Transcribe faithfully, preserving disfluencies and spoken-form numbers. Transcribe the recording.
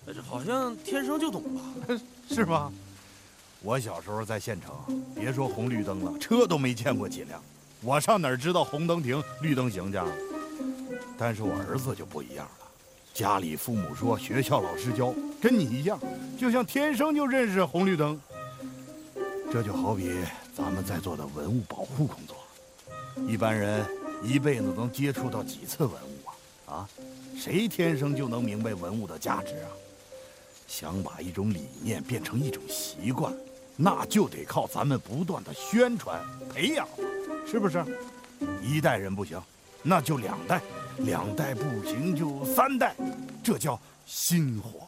这好像天生就懂吧？ 是吗？我小时候在县城，别说红绿灯了，车都没见过几辆。我上哪儿知道红灯停，绿灯行去？但是我儿子就不一样了，家里父母说，学校老师教，跟你一样，就像天生就认识红绿灯。这就好比咱们在做的文物保护工作，一般人一辈子能接触到几次文物啊？啊，谁天生就能明白文物的价值啊？想把一种理念变成一种习惯，那就得靠咱们不断的宣传培养，是不是？一代人不行，那就两代，两代不行就三代，这叫薪火。